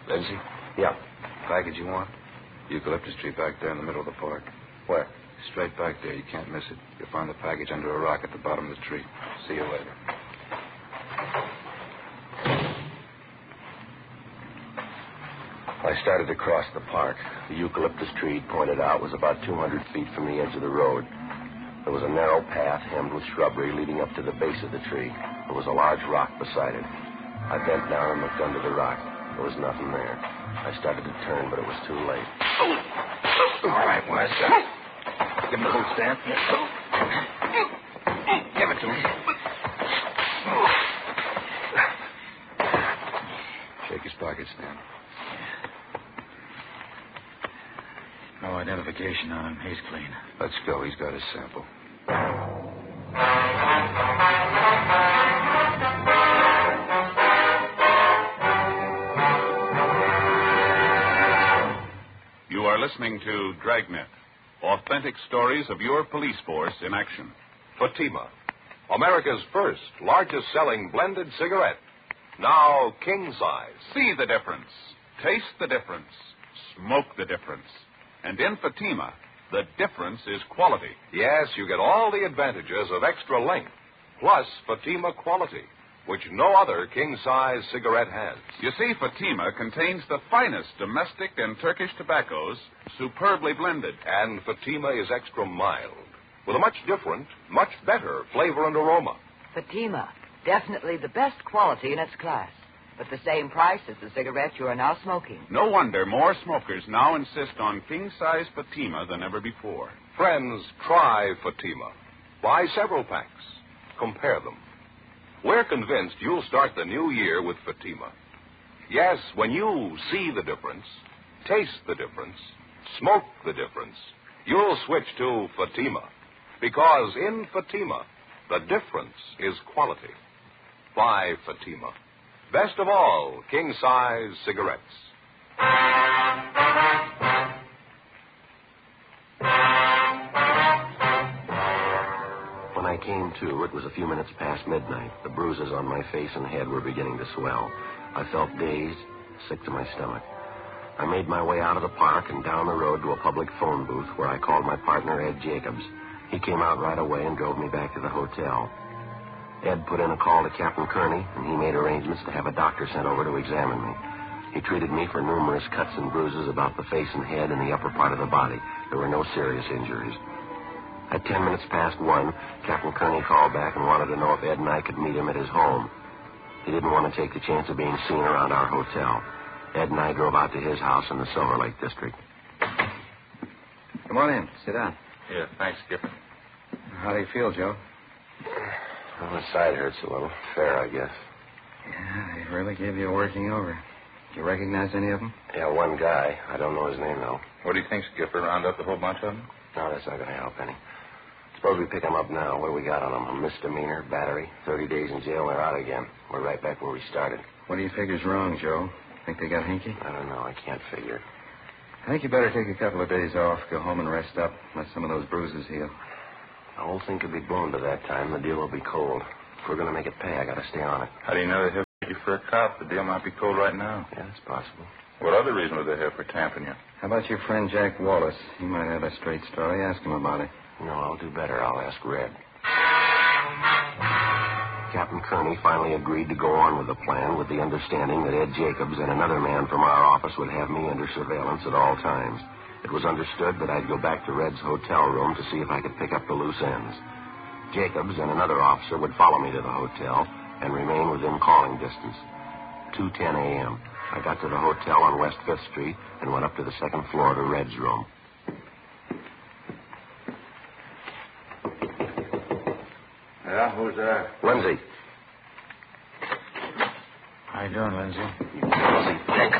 Lindsay? Yeah. Package you want? Eucalyptus tree back there in the middle of the park. Where? Straight back there. You can't miss it. You'll find the package under a rock at the bottom of the tree. See you later. I started to cross the park. The eucalyptus tree pointed out was about 200 feet from the edge of the road. There was a narrow path hemmed with shrubbery leading up to the base of the tree. There was a large rock beside it. I bent down and looked under the rock. There was nothing there. I started to turn, but it was too late. All right, Wes. Give him the boot, Stan. Give it to him. Shake his pocket, Stan. No identification on him. He's clean. Let's go. He's got his sample. You are listening to Dragnet, authentic stories of your police force in action. Fatima, America's first, largest-selling blended cigarette. Now king size. See the difference. Taste the difference. Smoke the difference. And in Fatima, the difference is quality. Yes, you get all the advantages of extra length, plus Fatima quality, which no other king-size cigarette has. You see, Fatima contains the finest domestic and Turkish tobaccos, superbly blended. And Fatima is extra mild, with a much different, much better flavor and aroma. Fatima, definitely the best quality in its class, but the same price as the cigarette you are now smoking. No wonder more smokers now insist on king-size Fatima than ever before. Friends, try Fatima. Buy several packs. Compare them. We're convinced you'll start the new year with Fatima. Yes, when you see the difference, taste the difference, smoke the difference, you'll switch to Fatima. Because in Fatima, the difference is quality. Buy Fatima. Best of all, king-size cigarettes. When I came to, it was a few minutes past midnight. The bruises on my face and head were beginning to swell. I felt dazed, sick to my stomach. I made my way out of the park and down the road to a public phone booth where I called my partner, Ed Jacobs. He came out right away and drove me back to the hotel. Ed put in a call to Captain Kearney, and he made arrangements to have a doctor sent over to examine me. He treated me for numerous cuts and bruises about the face and head and the upper part of the body. There were no serious injuries. At 10 minutes past 1, Captain Kearney called back and wanted to know if Ed and I could meet him at his home. He didn't want to take the chance of being seen around our hotel. Ed and I drove out to his house in the Silver Lake district. Come on in. Sit down. Yeah, thanks, Skipper. How do you feel, Joe? Well, my side hurts a little. Fair, I guess. Yeah, they really gave you a working over. Do you recognize any of them? Yeah, one guy. I don't know his name, though. What do you think, Skipper? Round up a whole bunch of them? No, that's not going to help any. Suppose we pick him up now. What do we got on him? A misdemeanor, battery, 30 days in jail, and they're out again. We're right back where we started. What do you figure's wrong, Joe? Think they got Hinky? I don't know. I can't figure. I think you better take a couple of days off, go home and rest up, let some of those bruises heal. The whole thing could be blown by that time. The deal will be cold. If we're going to make it pay, I got to stay on it. How do you know they'll take you for a cop? The deal might be cold right now. Yeah, it's possible. What other reason would they have for tamping you? How about your friend Jack Wallace? He might have a straight story. Ask him about it. No, I'll do better. I'll ask Red. Captain Kearney finally agreed to go on with the plan with the understanding that Ed Jacobs and another man from our office would have me under surveillance at all times. It was understood that I'd go back to Red's hotel room to see if I could pick up the loose ends. Jacobs and another officer would follow me to the hotel and remain within calling distance. 2:10 a.m. I got to the hotel on West 5th Street and went up to the second floor to Red's room. Yeah, who's there? Lindsay. How you doing, Lindsay? Lindsay, Dick.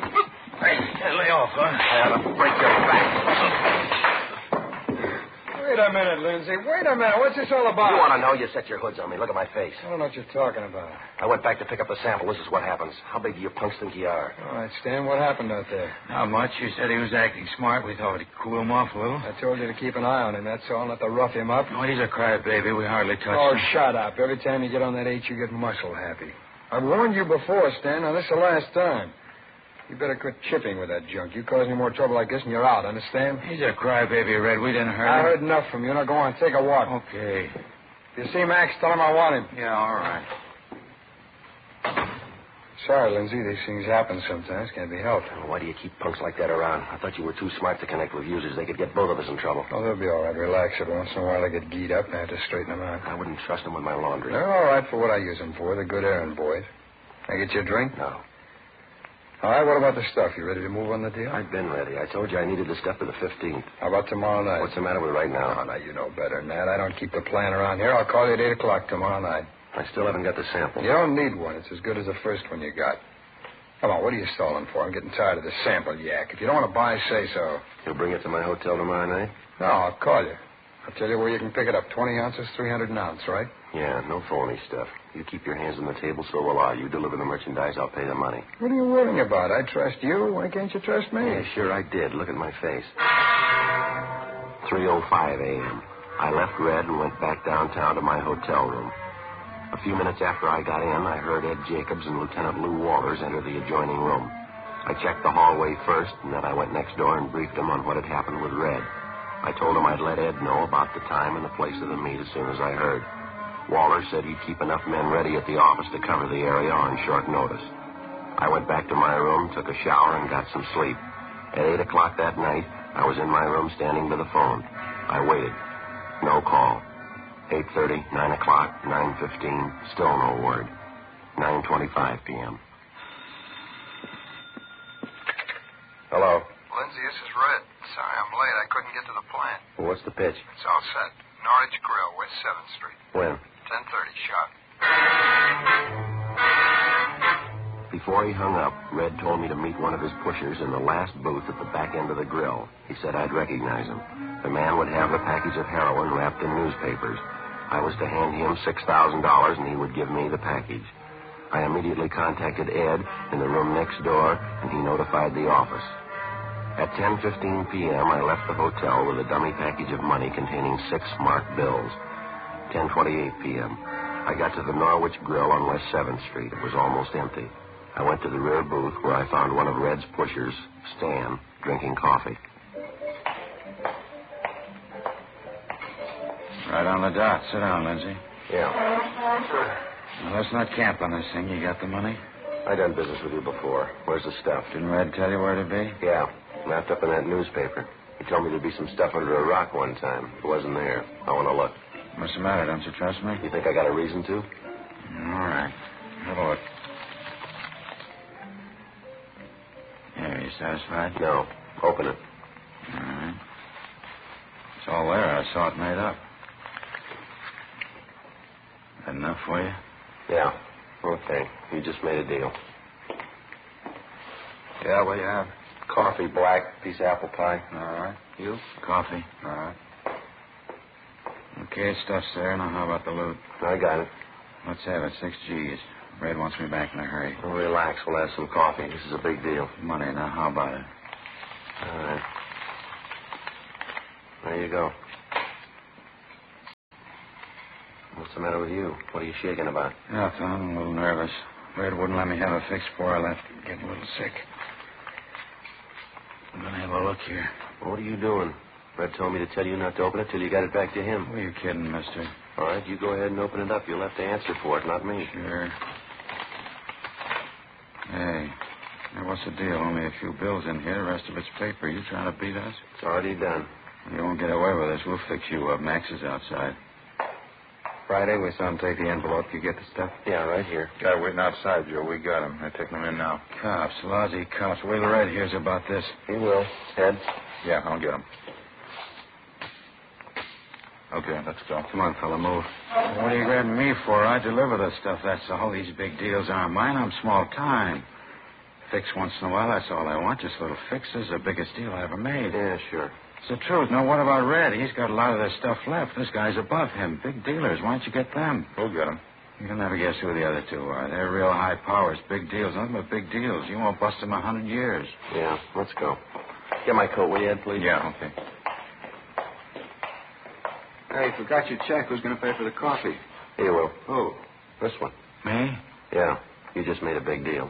Hey, lay off, huh? I ought to break your back. Wait a minute, Lindsay. Wait a minute. What's this all about? You want to know? You set your hoods on me. Look at my face. I don't know what you're talking about. I went back to pick up the sample. This is what happens. How big do you punks think you are? All right, Stan, what happened out there? Not much. You said he was acting smart. We thought we'd cool him off a little. I told you to keep an eye on him, that's all, not to rough him up. Oh, he's a crybaby. We hardly touched Oh, him. shut up. Every time you get on that H, you get muscle happy. I've warned you before, Stan. Now, this is the last time. You better quit chipping with that junk. You cause any more trouble like this and you're out, understand? He's a crybaby, Red. We didn't hurt him. I heard enough from you. Now go on, take a walk. Okay. If you see Max, tell him I want him. Yeah, all right. Sorry, Lindsay. These things happen sometimes. Can't be helped. Why do you keep punks like that around? I thought you were too smart to connect with users. They could get both of us in trouble. Oh, they'll be all right. Relax. Every once in a while they get geed up and I have to straighten them out. I wouldn't trust them with my laundry. They're all right for what I use them for. They're good errand boys. Can I get you a drink? No. All right, what about the stuff? You ready to move on the deal? I've been ready. I told you I needed the stuff for the 15th. How about tomorrow night? What's the matter with right now? Oh, now, you know better than that. I don't keep the plan around here. I'll call you at 8 o'clock tomorrow night. I still haven't got the sample. You don't need one. It's as good as the first one you got. Come on, what are you stalling for? I'm getting tired of this sample yak. If you don't want to buy, say so. You'll bring it to my hotel tomorrow night? No, I'll call you. I'll tell you where you can pick it up. 20 ounces, 300 an ounce, right? Yeah, no phony stuff. You keep your hands on the table, so will I. You deliver the merchandise, I'll pay the money. What are you worrying about? I trust you. Why can't you trust me? Yeah, sure I did. Look at my face. 3:05 a.m. I left Red and went back downtown to my hotel room. A few minutes after I got in, I heard Ed Jacobs and Lieutenant Lou Walters enter the adjoining room. I checked the hallway first, and then I went next door and briefed them on what had happened with Red. I told him I'd let Ed know about the time and the place of the meet as soon as I heard. Walters said he'd keep enough men ready at the office to cover the area on short notice. I went back to my room, took a shower, and got some sleep. At 8 o'clock that night, I was in my room standing by the phone. I waited. No call. 8:30, 9 o'clock, 9:15, still no word. 9:25 p.m. Hello. Lindsay, this is Red. Sorry I'm late. I couldn't get to the plant. Well, what's the pitch? It's all set. Norwich Grill, West 7th Street. When? 10:30, sharp. Before he hung up, Red told me to meet one of his pushers in the last booth at the back end of the grill. He said I'd recognize him. The man would have the package of heroin wrapped in newspapers. I was to hand him $6,000 and he would give me the package. I immediately contacted Ed in the room next door and he notified the office. At 10:15 p.m., I left the hotel with a dummy package of money containing 6 marked bills. 10:28 p.m. I got to the Norwich Grill on West 7th Street. It was almost empty. I went to the rear booth where I found one of Red's pushers, Stan, drinking coffee. Right on the dot. Sit down, Lindsay. Yeah. Now, let's not camp on this thing. You got the money? I done business with you before. Where's the stuff? Didn't Red tell you where to be? Yeah, wrapped up in that newspaper. He told me there'd be some stuff under a rock one time. It wasn't there. I want to look. What's the matter? Don't you trust me? You think I got a reason to? All right. Have a look. There, you satisfied? No. Open it. All right. It's all there. I saw it made up. That enough for you? Yeah. Okay. You just made a deal. Yeah, what do you have? Coffee, black, piece of apple pie. All right. You? Coffee. All right. Okay, stuff's there. Now, how about the loot? I got it. Let's have it. 6 G's. Red wants me back in a hurry. Well, relax. We'll have some coffee. This is a big deal. Money. Now, how about it? All right. There you go. What's the matter with you? What are you shaking about? Nothing. I'm a little nervous. Red wouldn't let me have a fix before I left. Getting a little sick. I'm going to have a look here. What are you doing? Red told me to tell you not to open it till you got it back to him. Who are you kidding, mister? All right, you go ahead and open it up. You'll have to answer for it, not me. Sure. Hey, now what's the deal? Only a few bills in here. The rest of it's paper. You trying to beat us? It's already done. You won't get away with this. We'll fix you up. Max is outside. Friday, we saw him take the envelope. You get the stuff? Yeah, right here. Guy waiting outside, Joe. We got him. They're taking him in now. Cops, lousy cops. Wait till Red hears about this. He will. Ed? Yeah, I'll get him. Okay, let's go. Come on, fella, move. What are you grabbing me for? I deliver the stuff, that's all. These big deals aren't mine. I'm small time. Fix once in a while, that's all I want. Just little fixes. The biggest deal I ever made. Yeah, sure. It's the truth. No, what about Red? He's got a lot of their stuff left. This guy's above him. Big dealers. Why don't you get them? We'll get him. You'll never guess who the other two are. They're real high powers. Big deals. Nothing but big deals. You won't bust them 100 years. Yeah, let's go. Get my coat, will you, Ed, please? Yeah, okay. Hey, forgot your check. Who's going to pay for the coffee? Here, Will. Who? This one. Me? Yeah, you just made a big deal.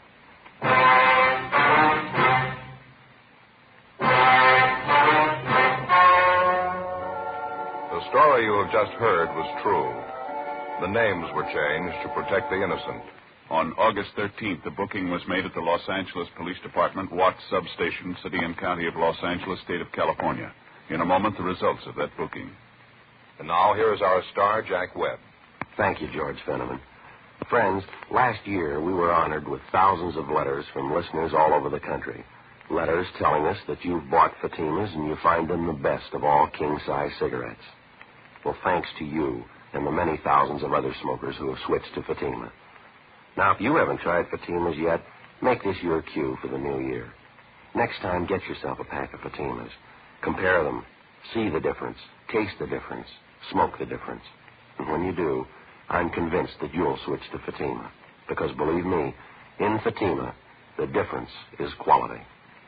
The story you have just heard was true. The names were changed to protect the innocent. On August 13th, the booking was made at the Los Angeles Police Department, Watts Substation, City and County of Los Angeles, State of California. In a moment, the results of that booking. And now, here is our star, Jack Webb. Thank you, George Fenneman. Friends, last year we were honored with thousands of letters from listeners all over the country. Letters telling us that you've bought Fatimas and you find them the best of all king-size cigarettes. Well, thanks to you and the many thousands of other smokers who have switched to Fatima. Now, if you haven't tried Fatimas yet, make this your cue for the new year. Next time, get yourself a pack of Fatimas. Compare them. See the difference. Taste the difference. Smoke the difference. And when you do, I'm convinced that you'll switch to Fatima. Because believe me, in Fatima, the difference is quality.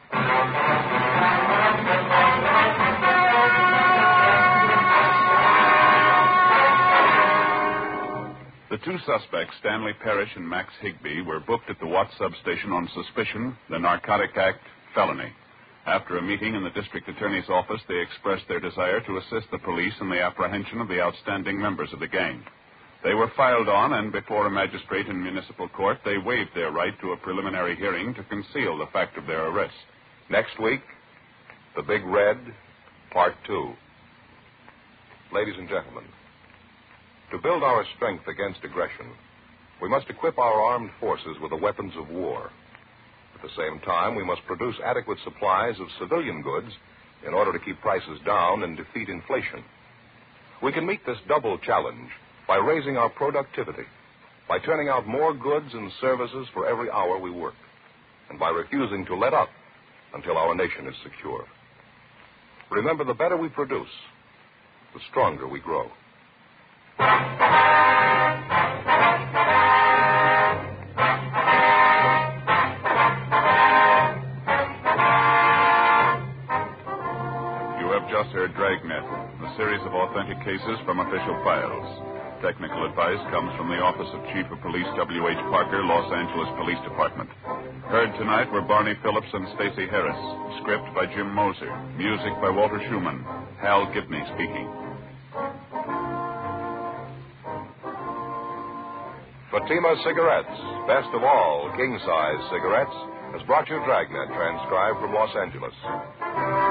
The two suspects, Stanley Parrish and Max Higby, were booked at the Watts substation on suspicion, the Narcotic Act, felony. After a meeting in the district attorney's office, they expressed their desire to assist the police in the apprehension of the outstanding members of the gang. They were filed on, and before a magistrate in municipal court, they waived their right to a preliminary hearing to conceal the fact of their arrest. Next week, The Big Red, Part 2. Ladies and gentlemen, to build our strength against aggression, we must equip our armed forces with the weapons of war. At the same time, we must produce adequate supplies of civilian goods in order to keep prices down and defeat inflation. We can meet this double challenge by raising our productivity, by turning out more goods and services for every hour we work, and by refusing to let up until our nation is secure. Remember, the better we produce, the stronger we grow. Just heard Dragnet, a series of authentic cases from official files. Technical advice comes from the Office of Chief of Police W.H. Parker, Los Angeles Police Department. Heard tonight were Barney Phillips and Stacey Harris. Script by Jim Moser. Music by Walter Schumann. Hal Gibney speaking. Fatima Cigarettes, best of all king-size cigarettes, has brought you Dragnet, transcribed from Los Angeles.